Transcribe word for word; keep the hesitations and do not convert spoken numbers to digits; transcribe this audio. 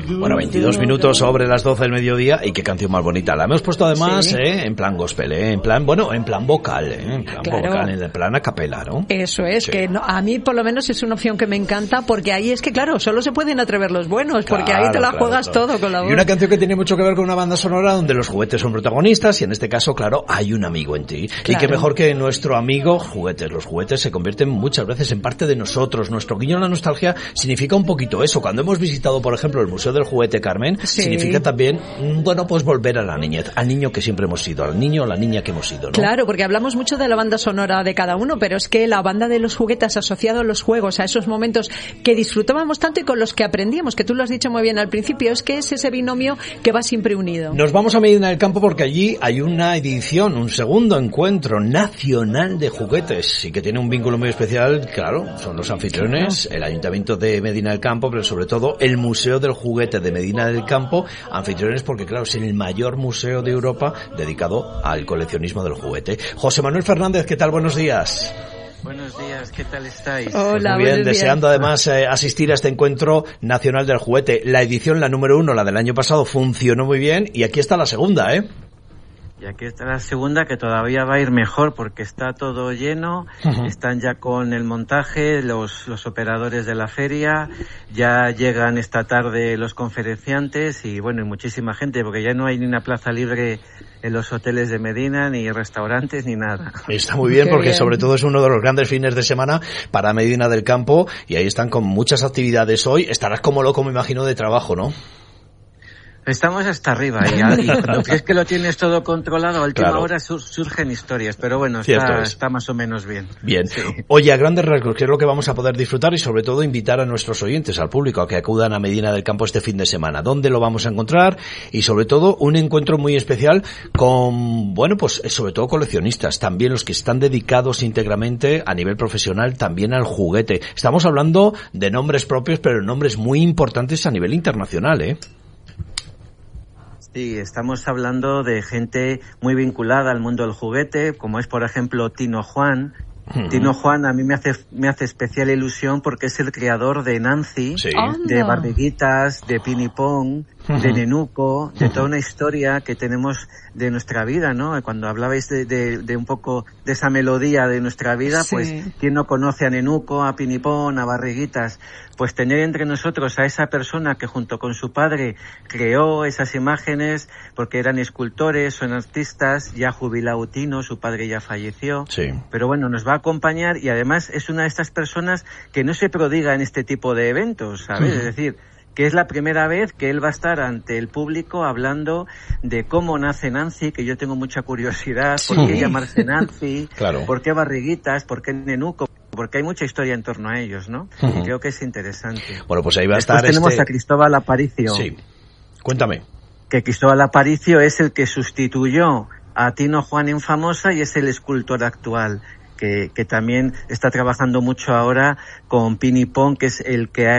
Bueno, veintidós minutos sobre las doce del mediodía, y qué canción más bonita. La hemos puesto además sí. eh, en plan gospel, eh, en plan, bueno, en plan vocal, eh, en plan claro. vocal, en plan a capela, ¿no? Eso es, sí. que no, a mí por lo menos es una opción que me encanta, porque ahí es que, claro, solo se pueden atrever los buenos, porque claro, ahí te la claro, juegas claro. todo con la voz. Y una canción que tiene mucho que ver con una banda sonora donde los juguetes son protagonistas, y en este caso, claro, hay un amigo en ti. Claro. Y qué mejor que nuestro amigo juguetes. Los juguetes se convierten muchas veces en parte de nosotros. Nuestro guiño a la nostalgia significa un poquito eso. Cuando hemos visitado, por ejemplo, el Museo del Juguete, Carmen, sí. significa también, bueno, pues volver a la niñez, al niño que siempre hemos sido, al niño o la niña que hemos sido, ¿no? Claro, porque hablamos mucho de la banda sonora de cada uno, pero es que la banda de los juguetes asociado a los juegos, a esos momentos que disfrutábamos tanto y con los que aprendíamos, que tú lo has dicho muy bien al principio, es que es ese binomio que va siempre unido. Nos vamos a Medina del Campo porque allí hay una edición, un segundo encuentro nacional de juguetes, y que tiene un vínculo muy especial, claro, son los anfitriones, el Ayuntamiento de Medina del Campo, pero sobre todo el Museo del Juguete de Medina del Campo, anfitriones porque, claro, es el mayor museo de Europa dedicado al coleccionismo del juguete. José Manuel Fernández, ¿qué tal? Buenos días. Buenos días, ¿qué tal estáis? Hola, muy bien, buenos deseando días. además eh, asistir a este encuentro nacional del juguete. La edición, la número uno, la del año pasado, funcionó muy bien, y aquí está la segunda, ¿eh? Y aquí está la segunda, que todavía va a ir mejor porque está todo lleno, uh-huh. están ya con el montaje, los, los operadores de la feria, ya llegan esta tarde los conferenciantes y bueno, y muchísima gente, porque ya no hay ni una plaza libre en los hoteles de Medina, ni restaurantes, ni nada. Está muy bien, Qué porque bien. sobre todo es uno de los grandes fines de semana para Medina del Campo, y ahí están con muchas actividades hoy. Estarás como loco, me imagino, de trabajo, ¿no? Estamos hasta arriba y, y cuando crees que lo tienes todo controlado, a última claro. hora sur, surgen historias, pero bueno, está, está más o menos bien. Bien. Sí. Oye, a grandes rasgos, ¿qué es lo que vamos a poder disfrutar? Y sobre todo invitar a nuestros oyentes, al público, a que acudan a Medina del Campo este fin de semana. ¿Dónde lo vamos a encontrar? Y sobre todo un encuentro muy especial con, bueno, pues sobre todo coleccionistas, también los que están dedicados íntegramente a nivel profesional también al juguete. Estamos hablando de nombres propios, pero nombres muy importantes a nivel internacional, ¿eh? Sí, estamos hablando de gente muy vinculada al mundo del juguete, como es por ejemplo Tino Juan. Uh-huh. Tino Juan a mí me hace me hace especial ilusión porque es el creador de Nancy, sí. de Barriguitas, de Pinipón, uh-huh. de Nenuco, de uh-huh. toda una historia que tenemos de nuestra vida, ¿no? Cuando hablabais de, de, de un poco de esa melodía de nuestra vida, sí. pues ¿quién no conoce a Nenuco, a Pinipón, a Barriguitas? Pues tener entre nosotros a esa persona que junto con su padre creó esas imágenes, porque eran escultores, son artistas, ya jubilado Tino, su padre ya falleció, sí. pero bueno, nos va a acompañar, y además es una de estas personas que no se prodiga en este tipo de eventos, ¿sabes? Uh-huh. Es decir, que es la primera vez que él va a estar ante el público hablando de cómo nace Nancy, que yo tengo mucha curiosidad, por qué sí. llamarse Nancy, claro. por qué Barriguitas, por qué Nenuco, porque hay mucha historia en torno a ellos, ¿no? Uh-huh. Y creo que es interesante. Bueno, pues ahí va a Después estar tenemos este... a Cristóbal Aparicio. Sí, cuéntame. Que Cristóbal Aparicio es el que sustituyó a Tino Juan en Famosa y es el escultor actual, que, que también está trabajando mucho ahora con Pinipón, que es el que ha